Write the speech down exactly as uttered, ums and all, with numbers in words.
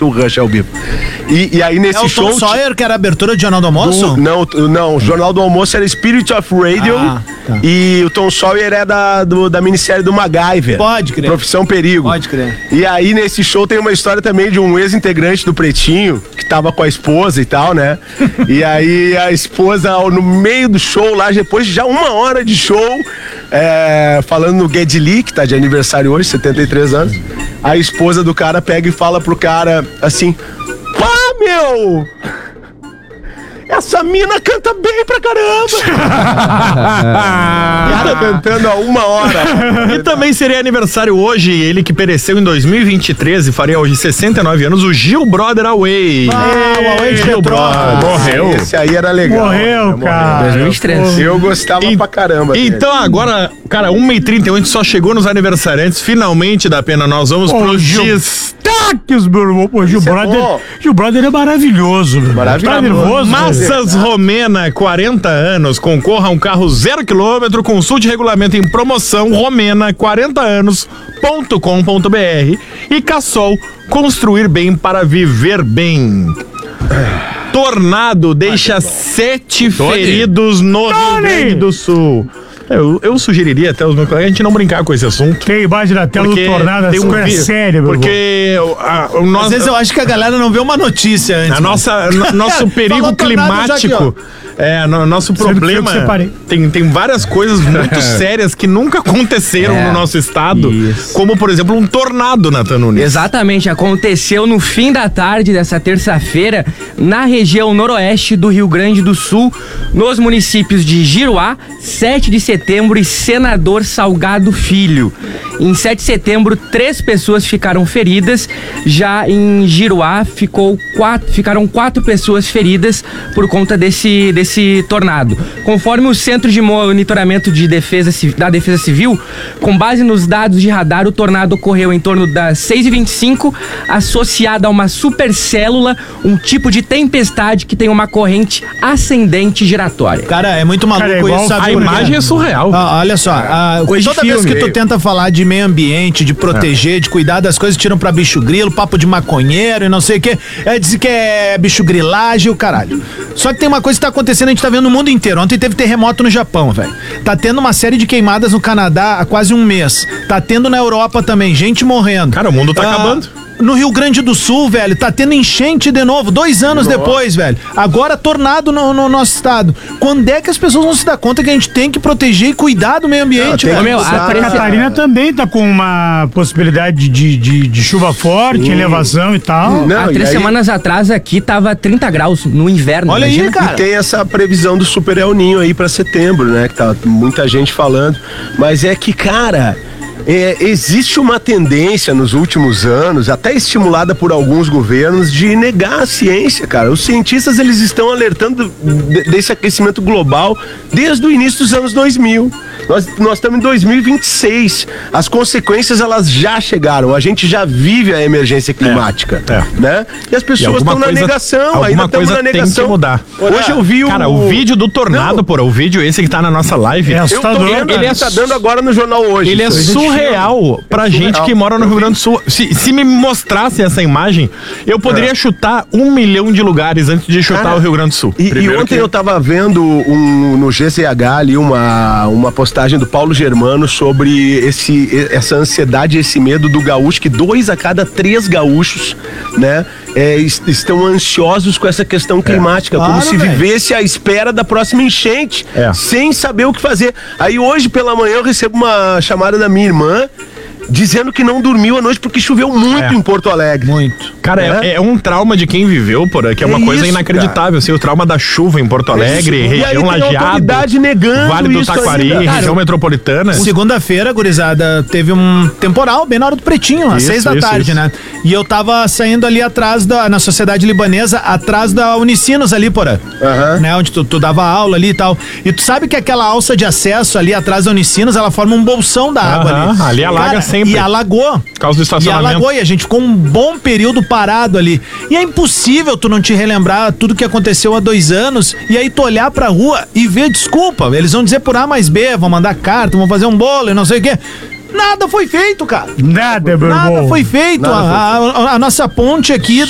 que o Rush ao vivo. E, e aí nesse é o show... Tom Sawyer, que era a abertura de Jornal do Almoço? Do, não, não, o Jornal do Almoço era Spirit of Radio, ah, tá. E o Tom Sawyer é da, do, da minissérie do MacGyver. Pode crer. Profissão Perigo. Pode crer. E aí nesse show tem uma história também de um ex-integrante do Pretinho, que tava com a esposa e tal, né? E aí a esposa, no meio do show lá, depois de já uma hora de show, é, falando no Geddy Lee, que tá de aniversário hoje, setenta e três anos, a esposa do cara pega e fala pro cara assim: pá, meu! Essa mina canta bem pra caramba! Cara cantando há uma hora. E também seria aniversário hoje, ele que pereceu em dois mil e vinte e três e faria hoje sessenta e nove anos, o Gil Brother Away. Ah, o Away de Petrópolis. Morreu. Esse aí era legal. Morreu, cara. dois mil e vinte e três. Eu gostava e, pra caramba. Então dele. Agora, cara, uma e trinta e oito só chegou nos aniversariantes. Finalmente, da pena, nós vamos oh, pros destaques, meu irmão. Pô, Gil Brother, é Gil Brother é maravilhoso, meu. Maravilhoso. Tá nervoso? Massas Romena, quarenta anos, concorra a um carro zero quilômetro, consulte regulamento em promoção Romena, quarenta anos ponto com ponto b r e Cassol, construir bem para viver bem. Tornado deixa sete Tony. feridos no Tony. Rio Grande do Sul. Eu, eu sugeriria até os meus colegas a gente não brincar com esse assunto. Tem imagem na tela do tornado, tem um é sério, meu Porque a, o nosso, às vezes eu acho que a galera não vê uma notícia antes. A nossa, no, nosso perigo climático, é, no, nosso problema, tem, tem várias coisas muito sérias que nunca aconteceram é, no nosso estado, isso. Como, por exemplo, um tornado, Nathan Nunes. Exatamente, aconteceu no fim da tarde dessa terça-feira, na região noroeste do Rio Grande do Sul, nos municípios de Giruá, sete de setembro e Senador Salgado Filho. Em sete de setembro, três pessoas ficaram feridas, já em Giruá ficou quatro, ficaram quatro pessoas feridas por conta desse, desse tornado. Conforme o Centro de Monitoramento de Defesa, da Defesa Civil, com base nos dados de radar, o tornado ocorreu em torno das seis e vinte e cinco, associada a uma supercélula, um tipo de tempestade que tem uma corrente ascendente giratória. Cara, é muito maluco Cara, é igual, isso, sabe? A imagem é surreal. Ah, olha só, ah, toda vez que tu tenta falar de meio ambiente, de proteger, é. de cuidar das coisas, tiram pra bicho grilo, papo de maconheiro e não sei o que, é dizer que é bicho grilagem e o caralho. Só que tem uma coisa que tá acontecendo, a gente tá vendo no mundo inteiro. Ontem teve terremoto no Japão, velho. Tá tendo uma série de queimadas no Canadá há quase um mês. Tá tendo na Europa também, gente morrendo. Cara, o mundo tá ah, acabando. No Rio Grande do Sul, velho, tá tendo enchente de novo, dois anos Nossa. depois, velho. Agora tornado no, no nosso estado. Quando é que as pessoas vão se dar conta que a gente tem que proteger e cuidar do meio ambiente, velho? Meu, a Santa Catarina também tá com uma possibilidade de, de, de chuva forte, Sim. elevação e tal. Não, Há três aí... semanas atrás aqui tava trinta graus no inverno. Olha imagina. aí, cara. E tem essa previsão do Super El Ninho aí pra setembro, né? Que tá muita gente falando. Mas é que, cara... É, existe uma tendência nos últimos anos, até estimulada por alguns governos, de negar a ciência, cara. Os cientistas, eles estão alertando de, desse aquecimento global desde o início dos anos dois mil. Nós, nós estamos em dois mil e vinte e seis. As consequências, elas já chegaram. A gente já vive a emergência climática, é, é. né? E as pessoas estão na negação, ainda estamos na negação. Tem que mudar. Hoje eu vi o... Cara, o vídeo do tornado, porra, o vídeo esse que tá na nossa live. É assustador. Ele, ele é, tá dando agora no jornal hoje. Ele é surreal. Real pra é gente surreal. que mora no Rio Grande do Sul. Se, se me mostrasse essa imagem, eu poderia é. chutar um milhão de lugares antes de chutar Cara, o Rio Grande do Sul. E, e ontem que... eu tava vendo um, no G Z H ali uma, uma postagem do Paulo Germano sobre esse, essa ansiedade, esse medo do gaúcho, que dois a cada três gaúchos, né, é, est- estão ansiosos com essa questão climática, é. como claro, se véio. vivesse à espera da próxima enchente, é. sem saber o que fazer. Aí hoje pela manhã eu recebo uma chamada da minha irmã, dizendo que não dormiu a noite porque choveu muito é. em Porto Alegre. Muito. Cara, é, é, é um trauma de quem viveu, porra, que é, é uma coisa isso, inacreditável, assim, o trauma da chuva em Porto Alegre, é região Lajeado, Vale do Taquari, ainda. região Cara, metropolitana. Segunda-feira, gurizada, teve um temporal bem na hora do Pretinho, às isso, seis da isso, tarde, isso. né? E eu tava saindo ali atrás da, na Sociedade Libanesa, atrás da Unicinos ali, porra. Uhum. Né, onde tu, tu dava aula ali e tal. E tu sabe que aquela alça de acesso ali atrás da Unicinos, ela forma um bolsão da água uhum. ali. Ali alaga Cara, sempre. E alagou. Por causa do estacionamento. E alagou, e a gente ficou um bom período parado ali. E é impossível tu não te relembrar tudo que aconteceu há dois anos e aí tu olhar pra rua e ver, desculpa, eles vão dizer por A mais B, vão mandar carta, vão fazer um bolo e não sei o quê. Nada foi feito, cara. Nada, meu Nada irmão. foi feito. Nada a, foi feito. A, a, a nossa ponte aqui